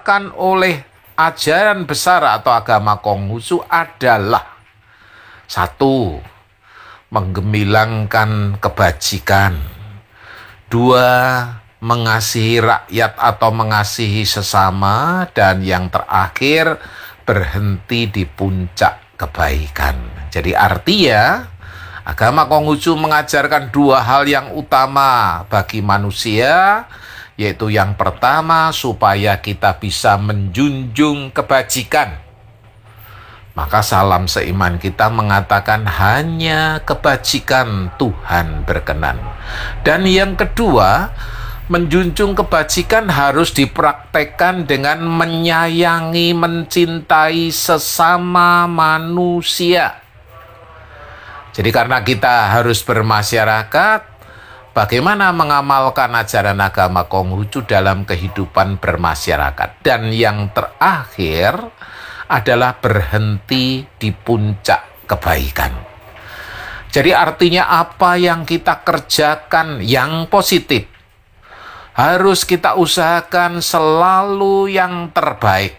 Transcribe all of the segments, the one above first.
dikatakan oleh ajaran besar atau agama Konghucu adalah: satu, menggemilangkan kebajikan. Dua, mengasihi rakyat atau mengasihi sesama. Dan yang terakhir, berhenti di puncak kebaikan. Jadi artinya, agama Konghucu mengajarkan dua hal yang utama bagi manusia, yaitu yang pertama, supaya kita bisa menjunjung kebajikan. Maka salam seiman kita mengatakan hanya kebajikan Tuhan berkenan. Dan yang kedua, menjunjung kebajikan harus dipraktekkan dengan menyayangi, mencintai sesama manusia. Jadi karena kita harus bermasyarakat, bagaimana mengamalkan ajaran agama Konghucu dalam kehidupan bermasyarakat. Dan yang terakhir adalah berhenti di puncak kebaikan. Jadi artinya apa yang kita kerjakan yang positif, harus kita usahakan selalu yang terbaik.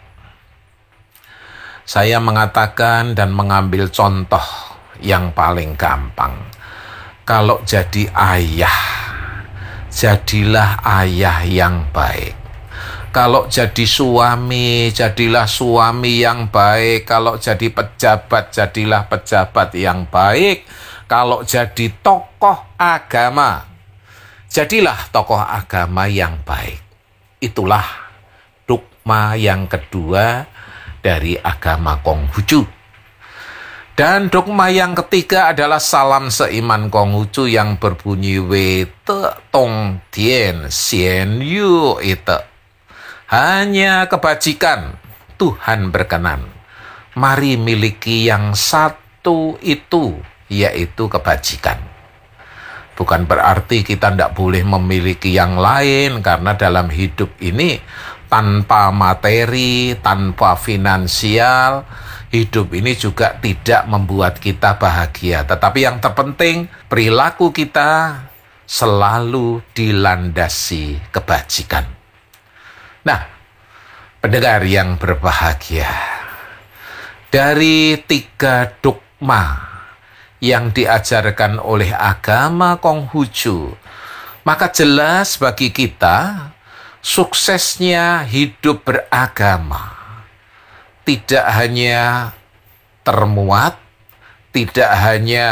Saya mengatakan dan mengambil contoh yang paling gampang. Kalau jadi ayah, jadilah ayah yang baik. Kalau jadi suami, jadilah suami yang baik. Kalau jadi pejabat, jadilah pejabat yang baik. Kalau jadi tokoh agama, jadilah tokoh agama yang baik. Itulah dogma yang kedua dari agama Konghucu. Dan dogma yang ketiga adalah salam seiman Konghucu yang berbunyi Wete Tong Tien Xian Yu Ite. Hanya kebajikan Tuhan berkenan. Mari miliki yang satu itu, yaitu kebajikan. Bukan berarti kita tidak boleh memiliki yang lain, karena dalam hidup ini tanpa materi, tanpa finansial, hidup ini juga tidak membuat kita bahagia. Tetapi yang terpenting, perilaku kita selalu dilandasi kebajikan. Nah, pendengar yang berbahagia, dari 3 dogma yang diajarkan oleh agama Konghucu, maka jelas bagi kita suksesnya hidup beragama tidak hanya termuat, tidak hanya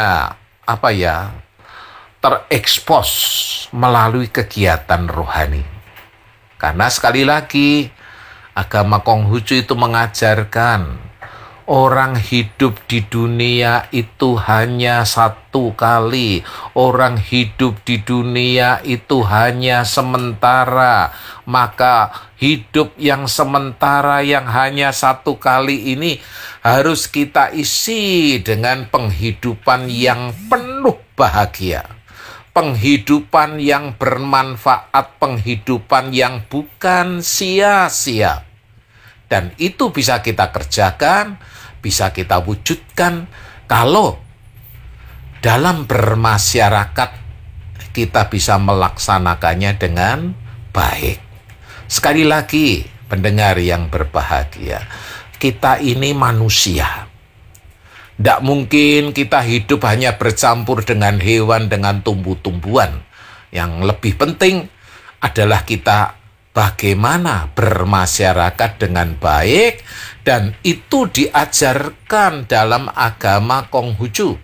terekspos melalui kegiatan rohani. Karena sekali lagi, agama Konghucu itu mengajarkan orang hidup di dunia itu hanya satu kali. Orang hidup di dunia itu hanya sementara. Maka hidup yang sementara yang hanya satu kali ini harus kita isi dengan penghidupan yang penuh bahagia. Penghidupan yang bermanfaat, penghidupan yang bukan sia-sia. Dan itu bisa kita kerjakan, bisa kita wujudkan kalau dalam bermasyarakat kita bisa melaksanakannya dengan baik. Sekali lagi, pendengar yang berbahagia, kita ini manusia. Tidak mungkin kita hidup hanya bercampur dengan hewan, dengan tumbuh-tumbuhan. Yang lebih penting adalah kita bagaimana bermasyarakat dengan baik, dan itu diajarkan dalam agama Konghucu.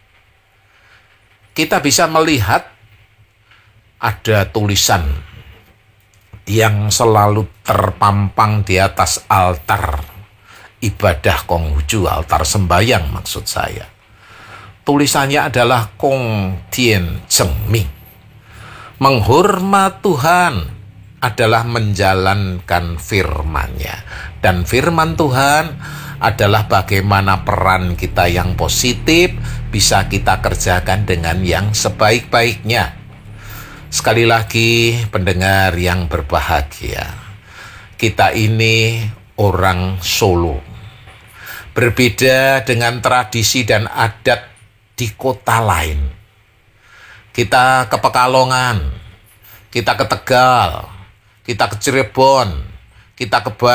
Kita bisa melihat ada tulisan yang selalu terpampang di atas altar ibadah Konghucu, altar sembayang maksud saya. Tulisannya adalah Kong Tien Cheng Ming. Menghormat Tuhan adalah menjalankan firman-Nya. Dan firman Tuhan adalah bagaimana peran kita yang positif bisa kita kerjakan dengan yang sebaik-baiknya. Sekali lagi, pendengar yang berbahagia, kita ini orang Solo. Berbeda dengan tradisi dan adat di kota lain. Kita ke Pekalongan, kita ke Tegal, kita ke Cirebon, kita ke